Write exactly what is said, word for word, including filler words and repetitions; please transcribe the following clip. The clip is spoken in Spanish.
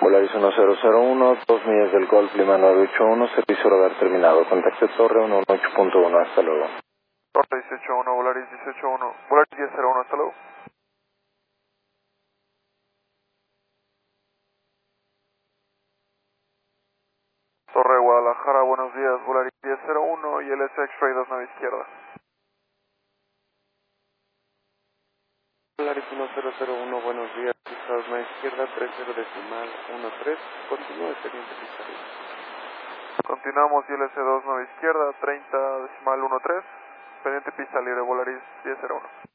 Volaris uno cero cero uno, dos millas del Golf, Lima nueve ocho uno, servicio radar terminado. Contacte Torre uno uno ocho punto uno, hasta luego. Torre dieciocho uno, Volaris dieciocho uno, Volaris diez cero uno, hasta luego. Torre Guadalajara, buenos días, Volaris diez cero uno y L S X-Ray dos nueve izquierda. Volaris uno cero cero uno, buenos días, pista dos nueve izquierda, treinta decimal uno tres, continúe teniente pista libre. Continuamos y L S dos nueve izquierda, treinta decimal uno tres, pendiente pista libre, Volaris diez cero uno.